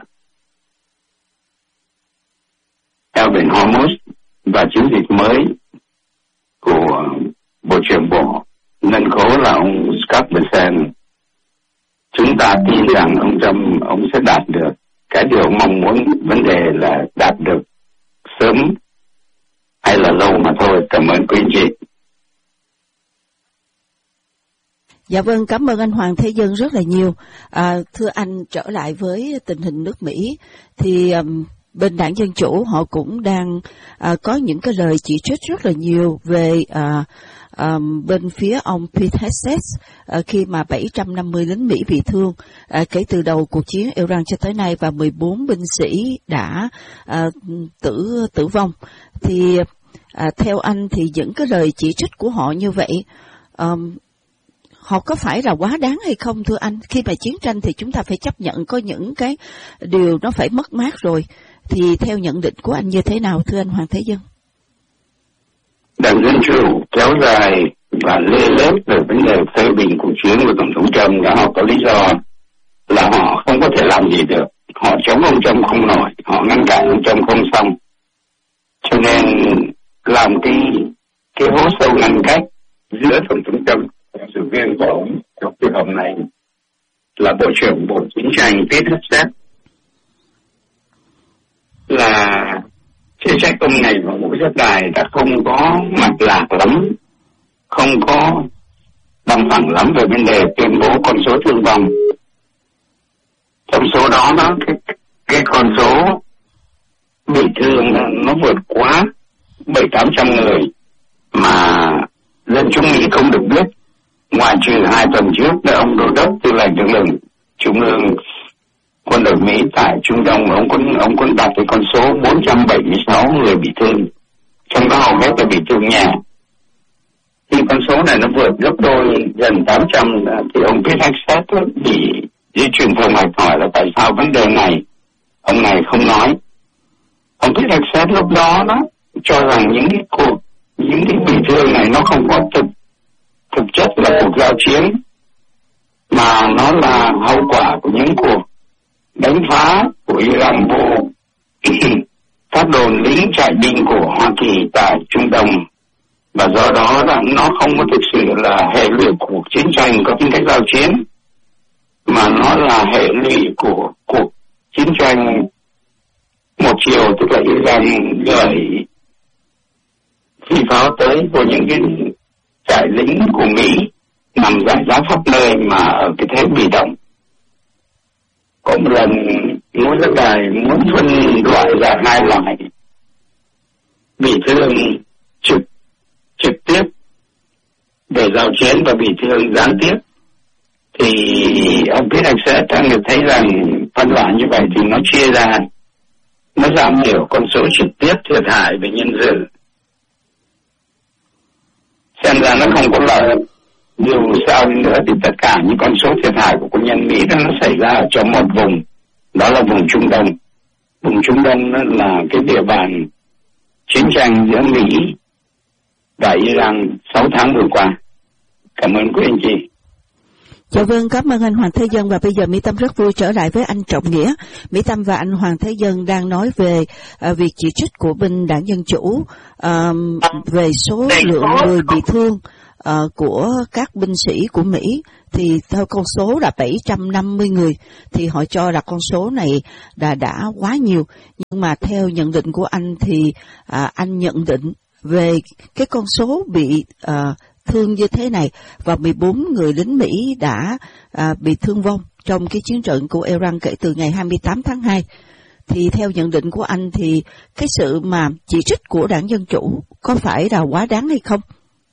eo biển Hormuz và chiến dịch mới của Bộ trưởng Bộ Ngân khố là ông Scott Bessent. Chúng ta tin rằng ông Trump ông sẽ đạt được cái điều mong muốn, vấn đề là đạt được sớm hay là lâu mà thôi. Cảm ơn quý anh chị. Dạ vâng, cảm ơn anh Hoàng Thế Dân rất là nhiều. Thưa anh, trở lại với tình hình nước Mỹ thì bên đảng Dân Chủ họ cũng đang có những cái lời chỉ trích rất là nhiều về bên phía ông Pete Hegseth khi mà 750 lính Mỹ bị thương kể từ đầu cuộc chiến Iran cho tới nay, và 14 binh sĩ đã tử vong. Thì theo anh thì những cái lời chỉ trích của họ như vậy họ có phải là quá đáng hay không thưa anh? Khi mà chiến tranh thì chúng ta phải chấp nhận có những cái điều nó phải mất mát rồi. Thì theo nhận định của anh như thế nào thưa anh Hoàng Thế Dân? Đảng Dân Chủ kéo dài và lê lết về vấn đề phê bình cuộc chiến của Tổng thống Trump đã họ có lý do là họ không có thể làm gì được. Họ chống ông Trump không nổi, họ ngăn cản ông Trump không xong. Cho nên làm cái hố sâu ngăn cách giữa Tổng thống Trump và sự viên của ông trong trường hợp này là Bộ trưởng Bộ Chiến tranh Pete Hegseth, là chê trách ông này vào mỗi giác đài đã không có mạch lạc lắm, không có bằng phẳng lắm về vấn đề tuyên bố con số thương vong. Trong số đó cái con số bị thương nó vượt quá 700-800 người mà dân chúng Mỹ không được biết, ngoại trừ 2 tuần trước là ông Đô đốc tư lệnh lực lượng trung ương quân đội Mỹ tại Trung Đông, ông cũng đặt cái con số 476 người bị thương, trong đó hầu hết là bị thương nhẹ. Khi con số này nó vượt gấp đôi, gần 800, thì ông Pete Hegseth bị dây truyền thông mạch hỏi là tại sao vấn đề này ông này không nói. Ông Pete Hegseth lúc đó cho rằng những cái bị thương này nó không có thực chất là cuộc giao chiến, mà nó là hậu quả của những cuộc đánh phá của Iran vô các đồn lính trại binh của Hoa Kỳ tại Trung Đông, và do đó nó không có thực sự là hệ lụy của cuộc chiến tranh có tính cách giao chiến, mà nó là hệ lụy của cuộc chiến tranh một chiều, tức là Iran gửi phi pháo tới của những cái trại lính của Mỹ nằm rải rác khắp nơi mà ở cái thế bị động. Có một lần mỗi giác đài muốn phân loại ra 2 loại: bị thương trực tiếp về giao chiến và bị thương gián tiếp. Thì ông Pete Hegseth thấy rằng phân loại như vậy thì nó chia ra, nó giảm thiểu con số trực tiếp thiệt hại về nhân sự. Xem ra nó không có lợi. Dù sao đi nữa thì tất cả những con số thiệt hại của quân nhân Mỹ đó nó xảy ra ở trong một vùng, đó là vùng Trung Đông. Vùng Trung Đông đó là cái địa bàn chiến tranh giữa Mỹ và Iran 6 tháng vừa qua. Cảm ơn quý anh chị. Dạ vâng, cảm ơn anh Hoàng Thế Dân, và bây giờ Mỹ Tâm rất vui trở lại với anh Trọng Nghĩa. Mỹ Tâm và anh Hoàng Thế Dân đang nói về việc chỉ trích của bên Đảng Dân Chủ về số lượng người bị thương của các binh sĩ của Mỹ. Thì theo con số là 750 người, thì họ cho là con số này đã quá nhiều. Nhưng mà theo nhận định của anh thì anh nhận định về cái con số bị thương như thế này, và 14 người lính Mỹ đã bị thương vong trong cái chiến trận của Iran kể từ ngày 28 tháng 2. Thì theo nhận định của anh thì cái sự mà chỉ trích của Đảng Dân Chủ có phải là quá đáng hay không?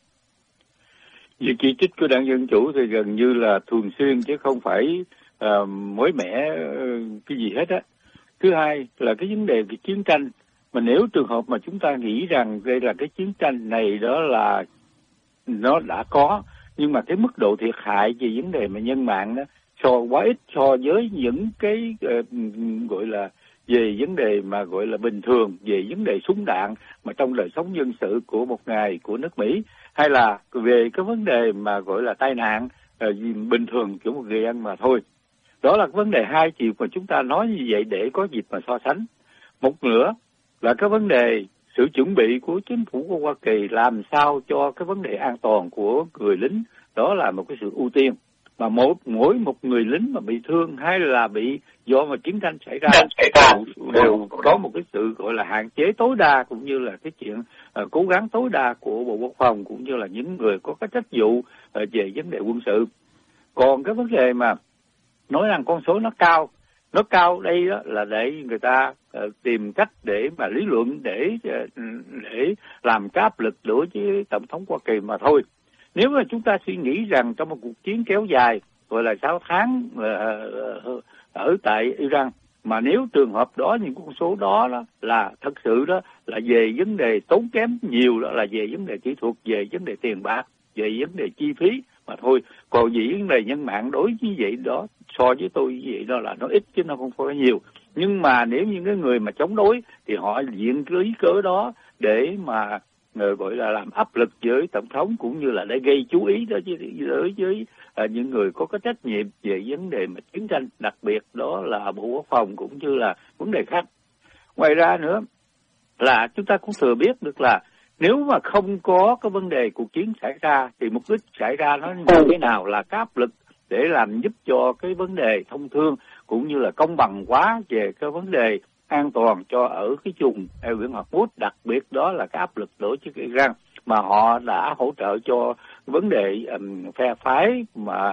Việc chỉ trích của Đảng Dân Chủ thì gần như là thường xuyên chứ không phải mới mẻ cái gì hết á. Thứ hai là cái vấn đề cái chiến tranh, mà nếu trường hợp mà chúng ta nghĩ rằng đây là cái chiến tranh này đó là nó đã có, nhưng mà cái mức độ thiệt hại về vấn đề mà nhân mạng đó quá ít so với những cái gọi là về vấn đề mà gọi là bình thường, về vấn đề súng đạn mà trong đời sống dân sự của một ngày của nước Mỹ, hay là về cái vấn đề mà gọi là tai nạn bình thường của một người ăn mà thôi. Đó là vấn đề hai chiều mà chúng ta nói như vậy để có dịp mà so sánh. Một nữa là cái vấn đề sự chuẩn bị của chính phủ của Hoa Kỳ làm sao cho cái vấn đề an toàn của người lính, đó là một cái sự ưu tiên. Mà mỗi một người lính mà bị thương hay là bị do mà chiến tranh xảy ra đều có một cái sự gọi là hạn chế tối đa, cũng như là cái chuyện cố gắng tối đa của Bộ Quốc phòng cũng như là những người có cái trách vụ về vấn đề quân sự. Còn cái vấn đề mà nói rằng con số nó cao đây đó là để người ta tìm cách để mà lý luận để làm cái áp lực đối với Tổng thống Hoa Kỳ mà thôi. Nếu mà chúng ta suy nghĩ rằng trong một cuộc chiến kéo dài gọi là 6 tháng ở tại Iran, mà nếu trường hợp đó những con số đó là thật sự đó là về vấn đề tốn kém nhiều, đó là về vấn đề kỹ thuật, về vấn đề tiền bạc, về vấn đề chi phí mà thôi. Còn về vấn đề nhân mạng đối với vậy đó, so với tôi như vậy đó là nó ít chứ nó không phải nhiều. Nhưng mà nếu những cái người mà chống đối thì họ diện cái lý cớ đó để mà gọi là làm áp lực với Tổng thống, cũng như là để gây chú ý đó đối với những người có cái trách nhiệm về vấn đề mà chiến tranh, đặc biệt đó là Bộ Quốc phòng cũng như là vấn đề khác. Ngoài ra nữa là chúng ta cũng thừa biết được là nếu mà không có cái vấn đề cuộc chiến xảy ra thì mục đích xảy ra nó như thế nào, là cái áp lực để làm giúp cho cái vấn đề thông thương cũng như là công bằng hóa về cái vấn đề an toàn cho ở cái vùng eo biển Hormuz, đặc biệt đó là cái áp lực đối với Iran mà họ đã hỗ trợ cho vấn đề phe phái mà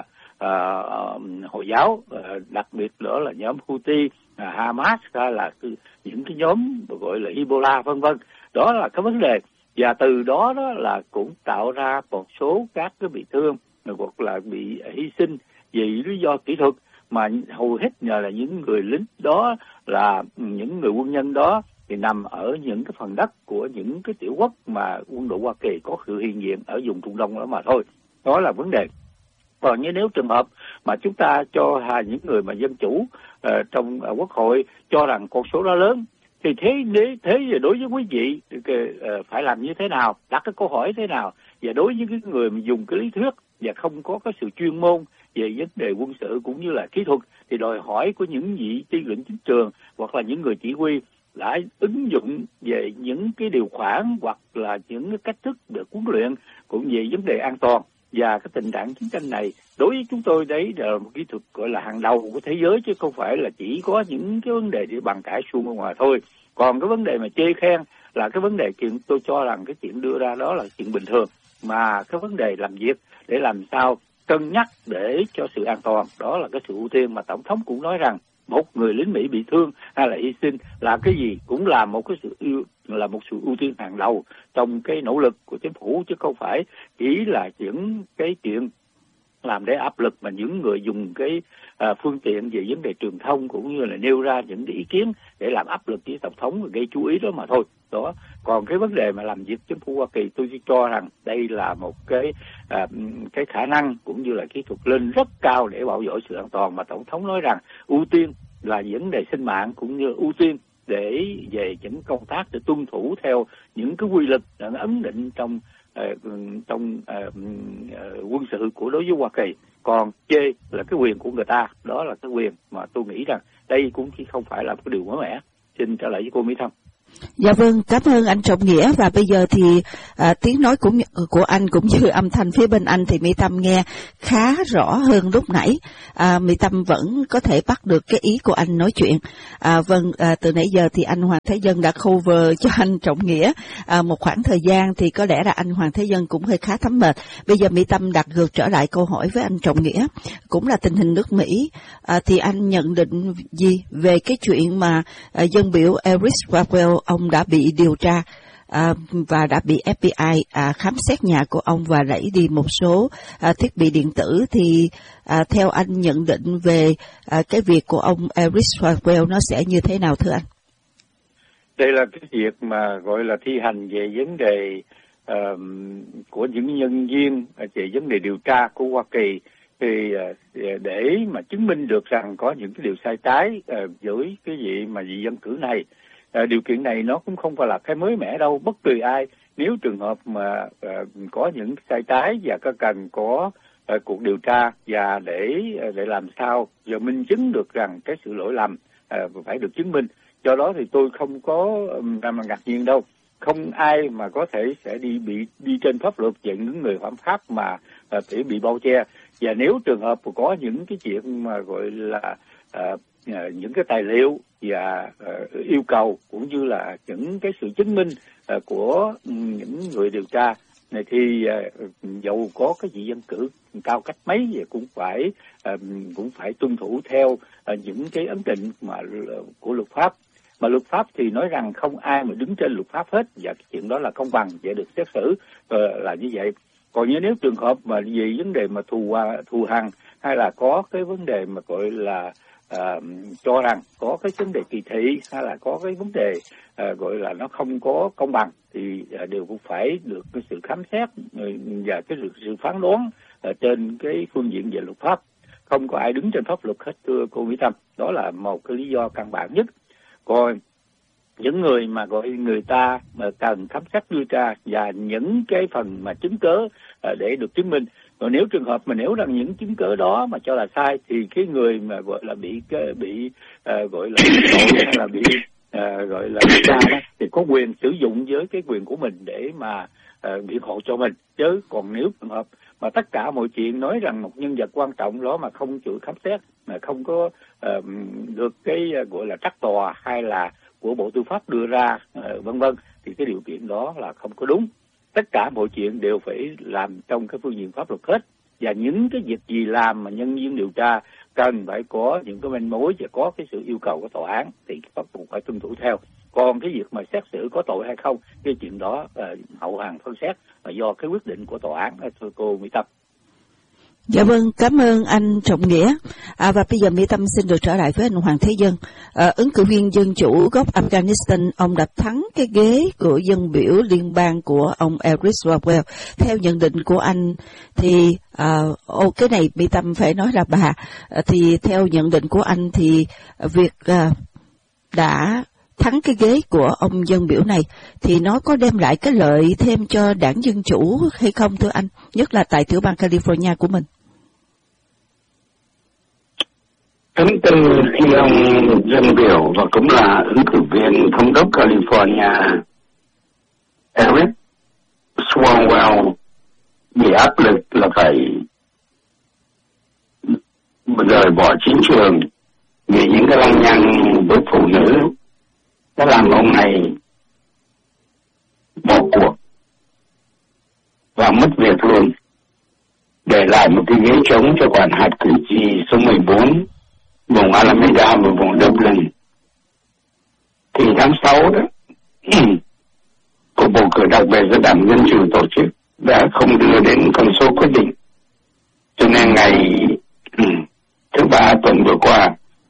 Hồi giáo, đặc biệt đó là nhóm Houthi, Hamas, hay là những cái nhóm gọi là Hezbollah vân vân. Đó là cái vấn đề, và từ đó đó là cũng tạo ra một số các cái bị thương hoặc là bị hy sinh vì lý do kỹ thuật, mà hầu hết nhờ là những người lính đó, là những người quân nhân đó thì nằm ở những cái phần đất của những cái tiểu quốc mà quân đội Hoa Kỳ có sự hiện diện ở vùng Trung Đông đó mà thôi. Đó là vấn đề. Còn như nếu trường hợp mà chúng ta cho những người mà dân chủ trong quốc hội cho rằng con số đó lớn, thì thế đối với quý vị phải làm như thế nào, đặt cái câu hỏi thế nào? Và đối với cái người mà dùng cái lý thuyết và không có cái sự chuyên môn về vấn đề quân sự cũng như là kỹ thuật, thì đòi hỏi của những vị tư lệnh chính trường hoặc là những người chỉ huy đã ứng dụng về những cái điều khoản hoặc là những cái cách thức để huấn luyện cũng về vấn đề an toàn. Và cái tình trạng chiến tranh này đối với chúng tôi đấy là một kỹ thuật gọi là hàng đầu của thế giới, chứ không phải là chỉ có những cái vấn đề để bàn cãi suông ở ngoài thôi. Còn cái vấn đề mà chê khen là cái vấn đề chuyện tôi cho rằng cái chuyện đưa ra đó là chuyện bình thường, mà cái vấn đề làm việc để làm sao cân nhắc để cho sự an toàn, đó là cái sự ưu tiên mà Tổng thống cũng nói rằng một người lính Mỹ bị thương hay là hy sinh là cái gì cũng là một sự ưu tiên hàng đầu trong cái nỗ lực của chính phủ, chứ không phải chỉ là những cái chuyện làm để áp lực mà những người dùng cái phương tiện về vấn đề truyền thông cũng như là nêu ra những cái ý kiến để làm áp lực với Tổng thống và gây chú ý đó mà thôi. Đó. Còn cái vấn đề mà làm việc chính phủ Hoa Kỳ, tôi cho rằng đây là một cái khả năng cũng như là kỹ thuật lên rất cao để bảo vệ sự an toàn, mà Tổng thống nói rằng ưu tiên là vấn đề sinh mạng cũng như ưu tiên để về những công tác để tuân thủ theo những cái quy luật ấn định trong quân sự của đối với Hoa Kỳ. còn chê là cái quyền của người ta. Đó là cái quyền mà tôi nghĩ rằng đây cũng không phải là một điều mới mẻ. Xin trả lời với cô Mỹ Tâm. Dạ vâng, cảm ơn anh Trọng Nghĩa. Và bây giờ thì tiếng nói của anh cũng như âm thanh phía bên anh thì Mỹ Tâm nghe khá rõ hơn lúc nãy. Mỹ Tâm vẫn có thể bắt được cái ý của anh nói chuyện. Vâng, từ nãy giờ thì anh Hoàng Thế Dân đã cover cho anh Trọng Nghĩa một khoảng thời gian, thì có lẽ là anh Hoàng Thế Dân cũng hơi khá thấm mệt. Bây giờ Mỹ Tâm đặt ngược trở lại câu hỏi với anh Trọng Nghĩa, cũng là tình hình nước Mỹ. Thì anh nhận định gì về cái chuyện mà dân biểu Eric Swalwell ông đã bị điều tra và đã bị FBI khám xét nhà của ông và lấy đi một số thiết bị điện tử, thì theo anh nhận định về cái việc của ông Eric Swalwell nó sẽ như thế nào thưa anh? Đây là cái việc mà gọi là thi hành về vấn đề của những nhân viên về vấn đề điều tra của Hoa Kỳ, thì để mà chứng minh được rằng có những cái điều sai trái với cái gì mà vị dân cử này. Điều kiện này nó cũng không phải là cái mới mẻ đâu. Bất kỳ ai nếu trường hợp mà có những sai trái và cần có cuộc điều tra và để làm sao giờ minh chứng được rằng cái sự lỗi lầm phải được chứng minh. Do đó thì tôi không có làm ngạc nhiên đâu. Không ai mà có thể sẽ đi trên pháp luật về những người phạm pháp mà phải bị bao che. Và nếu trường hợp có những cái chuyện mà gọi là những cái tài liệu và yêu cầu cũng như là những cái sự chứng minh của những người điều tra này, thì dầu có cái vị dân cử cao cách mấy thì cũng phải tuân thủ theo những cái ấn định mà của luật pháp. Mà luật pháp thì nói rằng không ai mà đứng trên luật pháp hết, và cái chuyện đó là công bằng để được xét xử là như vậy. Còn nếu trường hợp mà vì vấn đề mà thù hằn hay là có cái vấn đề mà gọi là cho rằng có cái vấn đề kỳ thị hay là có cái vấn đề gọi là nó không có công bằng, thì đều cũng phải được cái sự khám xét và cái sự phán đoán trên cái phương diện về luật pháp. Không có ai đứng trên pháp luật hết thưa cô Mỹ Tâm. Đó là một cái lý do căn bản nhất. Còn những người mà gọi người ta mà cần khám xét điều tra và những cái phần mà chứng cớ để được chứng minh. Còn nếu trường hợp mà nếu rằng những chứng cớ đó mà cho là sai, thì cái người mà gọi là bị gọi là tội hay là bị gọi là điều tra đó, thì có quyền sử dụng với cái quyền của mình để mà biện hộ cho mình. Chứ còn nếu trường hợp mà tất cả mọi chuyện nói rằng một nhân vật quan trọng đó mà không chịu khám xét, mà không có được cái gọi là trắc tòa hay là của Bộ Tư pháp đưa ra vân vân, thì cái điều kiện đó là không có đúng. Tất cả mọi chuyện đều phải làm trong cái phương diện pháp luật hết, và những cái việc gì làm mà nhân viên điều tra cần phải có những cái manh mối và có cái sự yêu cầu của tòa án thì pháp luật phải tuân thủ theo. Còn cái việc mà xét xử có tội hay không, cái chuyện đó hậu hằng phân xét là do cái quyết định của tòa án. Thưa cô Mỹ Tâm. Dạ vâng, cảm ơn anh Trọng Nghĩa. Và bây giờ Mỹ Tâm xin được trở lại với anh Hoàng Thế Dân. Ứng cử viên Dân Chủ gốc Afghanistan, ông đã thắng cái ghế của dân biểu liên bang của ông Eric Swalwell. Theo nhận định của anh thì cái này Mỹ Tâm phải nói là thì theo nhận định của anh thì việc đã thắng cái ghế của ông dân biểu này thì nó có đem lại cái lợi thêm cho đảng Dân Chủ hay không thưa anh, nhất là tại tiểu bang California của mình? Tính từ khi ông dân biểu và cũng là ứng cử viên thống đốc California Eric Swalwell bị áp lực là phải rời bỏ chính trường vì những cái lăng nhăng với phụ nữ, đã làm ông này bỏ cuộc và mất việc luôn, để lại một cái ghế trống cho quản hạt cử tri số 14 vùng Alameda và vùng Dublin. Thì tháng 6 đó cuộc bầu cử đặc biệt do Đảng Dân Chủ tổ chức đã không đưa đến con số quyết định, cho nên ngày thứ Ba tuần vừa qua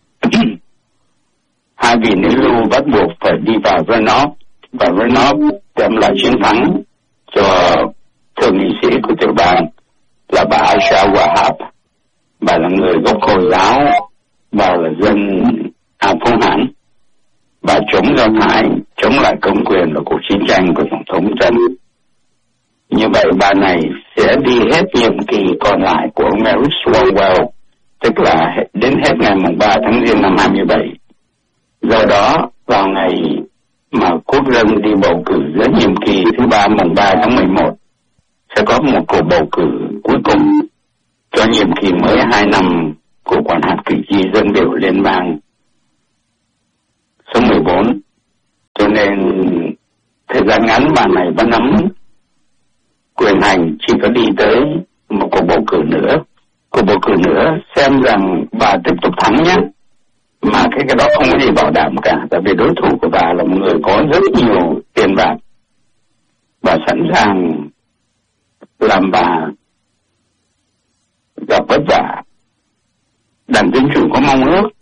hai vị nữ lưu bắt buộc phải đi vào Vermont, và Vermont đem lại chiến thắng cho thượng nghị sĩ của tiểu bang là bà Aisha Wahab. Bà là người gốc Hồi giáo, bà là dân Phong Hán. Bà chống Do Thái, chống lại công quyền và cuộc chiến tranh của Tổng thống Trump. Như vậy bà này sẽ đi hết nhiệm kỳ còn lại của ông Merrick Swalwell, tức là đến hết ngày 3 tháng Giêng năm 27. Do đó, vào ngày mà quốc dân đi bầu cử giữa nhiệm kỳ thứ 3 3 tháng 11, sẽ có một cuộc bầu cử cuối cùng cho nhiệm kỳ mới 2 năm của quản hạt cử tri dân biểu liên bang số 14. Cho nên thời gian ngắn bà này vẫn nắm quyền hành, chỉ có đi tới một cuộc bầu cử nữa. Cuộc bầu cử nữa xem rằng bà tiếp tục thắng nhé. Mà cái đó không có gì bảo đảm cả, tại vì đối thủ của bà là một người có rất nhiều tiền bạc. Bà sẵn sàng làm bà gặp vất vả. Đảng Dân Chủ có mong ước